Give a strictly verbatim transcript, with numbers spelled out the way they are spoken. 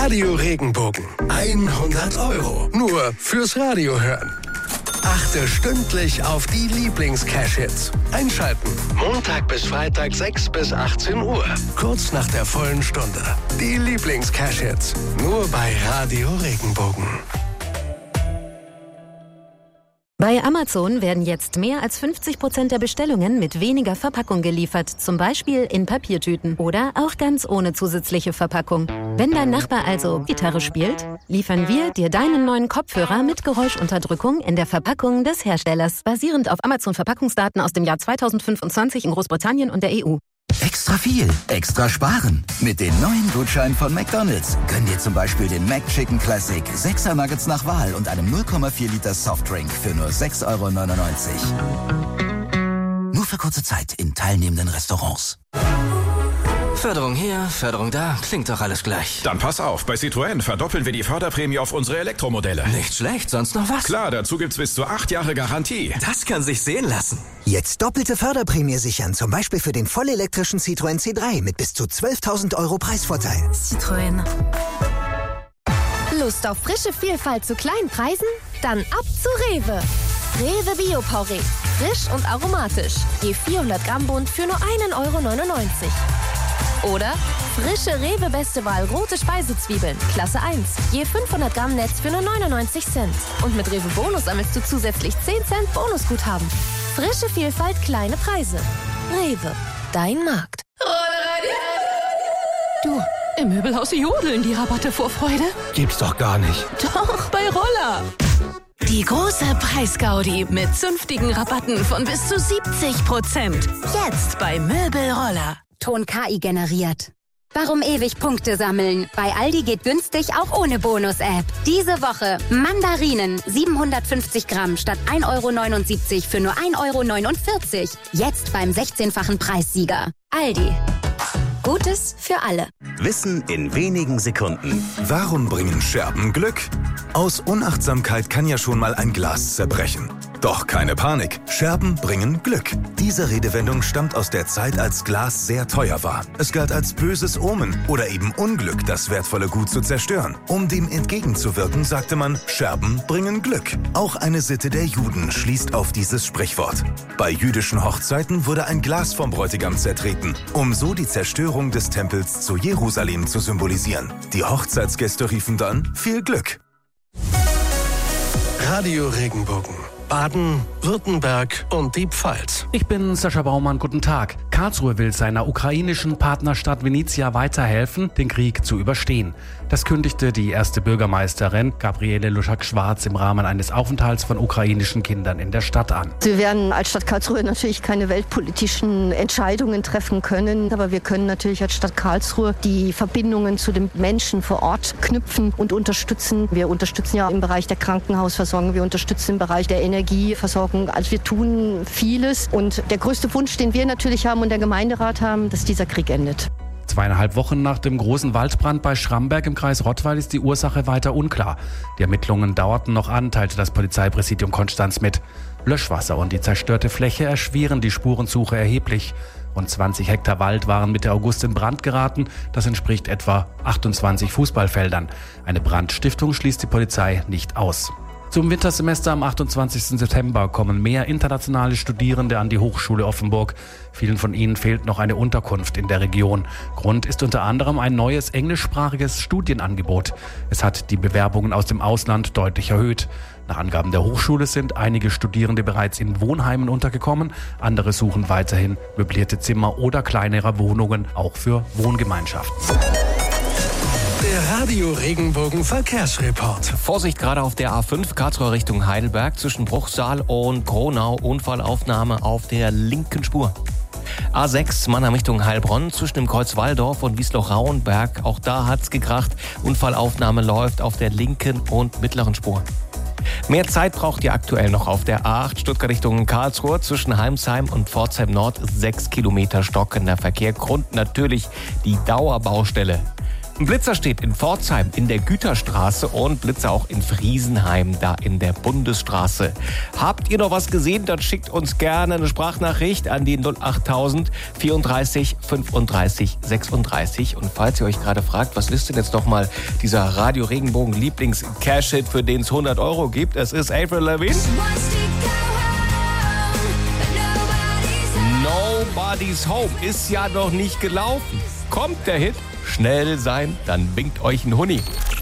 Radio Regenbogen. hundert Euro. Nur fürs Radio hören. Achte stündlich auf die Lieblings-Cash-Hits. Einschalten. Montag bis Freitag sechs bis achtzehn Uhr. Kurz nach der vollen Stunde. Die Lieblings-Cash-Hits. Nur bei Radio Regenbogen. Bei Amazon werden jetzt mehr als fünfzig Prozent der Bestellungen mit weniger Verpackung geliefert. Zum Beispiel in Papiertüten oder auch ganz ohne zusätzliche Verpackung. Wenn dein Nachbar also Gitarre spielt, liefern wir dir deinen neuen Kopfhörer mit Geräuschunterdrückung in der Verpackung des Herstellers. Basierend auf Amazon-Verpackungsdaten aus dem Jahr zweitausendfünfundzwanzig in Großbritannien und der E U. Extra viel, extra sparen. Mit den neuen Gutscheinen von McDonald's gönn dir zum Beispiel den McChicken Classic, sechser Nuggets nach Wahl und einem null Komma vier Liter Softdrink für nur sechs Euro neunundneunzig. Nur für kurze Zeit in teilnehmenden Restaurants. Förderung hier, Förderung da, klingt doch alles gleich. Dann pass auf, bei Citroën verdoppeln wir die Förderprämie auf unsere Elektromodelle. Nicht schlecht, sonst noch was? Klar, dazu gibt's bis zu acht Jahre Garantie. Das kann sich sehen lassen. Jetzt doppelte Förderprämie sichern, zum Beispiel für den vollelektrischen Citroën C drei mit bis zu zwölftausend Euro Preisvorteil. Citroën. Lust auf frische Vielfalt zu kleinen Preisen? Dann ab zu Rewe. Rewe Bio-Porree. Frisch und aromatisch. Je vierhundert Gramm Bund für nur einen Euro neunundneunzig. Oder frische Rewe Beste Wahl rote Speisezwiebeln, Klasse eins. Je fünfhundert Gramm Netz für nur neunundneunzig Cent. Und mit Rewe Bonus sammelst du zusätzlich zehn Cent Bonusguthaben. Frische Vielfalt, kleine Preise. Rewe, dein Markt. Du, im Möbelhaus jodeln die Rabatte vor Freude. Gibt's doch gar nicht. Doch, bei Roller. Die große Preisgaudi mit zünftigen Rabatten von bis zu siebzig Prozent. Jetzt bei Möbelroller. Ton K I generiert. Warum ewig Punkte sammeln? Bei Aldi geht günstig auch ohne Bonus-App. Diese Woche Mandarinen siebenhundertfünfzig Gramm statt ein Euro neunundsiebzig für nur ein Euro neunundvierzig. Jetzt beim sechzehnfachen Preissieger. Aldi. Gutes für alle. Wissen in wenigen Sekunden. Warum bringen Scherben Glück? Aus Unachtsamkeit kann ja schon mal ein Glas zerbrechen. Doch keine Panik, Scherben bringen Glück. Diese Redewendung stammt aus der Zeit, als Glas sehr teuer war. Es galt als böses Omen oder eben Unglück, das wertvolle Gut zu zerstören. Um dem entgegenzuwirken, sagte man, Scherben bringen Glück. Auch eine Sitte der Juden schließt auf dieses Sprichwort. Bei jüdischen Hochzeiten wurde ein Glas vom Bräutigam zertreten, um so die Zerstörung des Tempels zu Jerusalem zu symbolisieren. Die Hochzeitsgäste riefen dann viel Glück. Radio Regenbogen. Baden, Württemberg und die Pfalz. Ich bin Sascha Baumann, guten Tag. Karlsruhe will seiner ukrainischen Partnerstadt Venezia weiterhelfen, den Krieg zu überstehen. Das kündigte die erste Bürgermeisterin Gabriele Luschak-Schwarz im Rahmen eines Aufenthalts von ukrainischen Kindern in der Stadt an. Wir werden als Stadt Karlsruhe natürlich keine weltpolitischen Entscheidungen treffen können, aber wir können natürlich als Stadt Karlsruhe die Verbindungen zu den Menschen vor Ort knüpfen und unterstützen. Wir unterstützen ja im Bereich der Krankenhausversorgung, wir unterstützen im Bereich der Energieversorgung. Also wir tun vieles und der größte Wunsch, den wir natürlich haben und der Gemeinderat haben, dass dieser Krieg endet. Zweieinhalb Wochen nach dem großen Waldbrand bei Schramberg im Kreis Rottweil ist die Ursache weiter unklar. Die Ermittlungen dauerten noch an, teilte das Polizeipräsidium Konstanz mit. Löschwasser und die zerstörte Fläche erschweren die Spurensuche erheblich. Rund zwanzig Hektar Wald waren Mitte August in Brand geraten. Das entspricht etwa achtundzwanzig Fußballfeldern. Eine Brandstiftung schließt die Polizei nicht aus. Zum Wintersemester am achtundzwanzigsten September kommen mehr internationale Studierende an die Hochschule Offenburg. Vielen von ihnen fehlt noch eine Unterkunft in der Region. Grund ist unter anderem ein neues englischsprachiges Studienangebot. Es hat die Bewerbungen aus dem Ausland deutlich erhöht. Nach Angaben der Hochschule sind einige Studierende bereits in Wohnheimen untergekommen. Andere suchen weiterhin möblierte Zimmer oder kleinere Wohnungen, auch für Wohngemeinschaften. Der Radio Regenbogen Verkehrsreport. Vorsicht gerade auf der A fünf Karlsruhe Richtung Heidelberg zwischen Bruchsal und Kronau. Unfallaufnahme auf der linken Spur. A sechs Mannheim Richtung Heilbronn zwischen dem Kreuz Walldorf und Wiesloch-Rauenberg. Auch da hat's gekracht. Unfallaufnahme läuft auf der linken und mittleren Spur. Mehr Zeit braucht ihr aktuell noch auf der A acht Stuttgart Richtung Karlsruhe zwischen Heimsheim und Pforzheim Nord. Sechs Kilometer stockender Verkehr. Grund natürlich die Dauerbaustelle. Ein Blitzer steht in Pforzheim in der Güterstraße und Blitzer auch in Friesenheim, da in der Bundesstraße. Habt ihr noch was gesehen? Dann schickt uns gerne eine Sprachnachricht an die null achttausend vierunddreißig fünfunddreißig sechsunddreißig. Und falls ihr euch gerade fragt, was ist denn jetzt doch mal dieser Radio Regenbogen Lieblings-Cash-Hit, für den es hundert Euro gibt? Es ist Avril Lavigne. Nobody's Home ist ja noch nicht gelaufen. Kommt der Hit? Schnell sein, dann winkt euch ein Huni.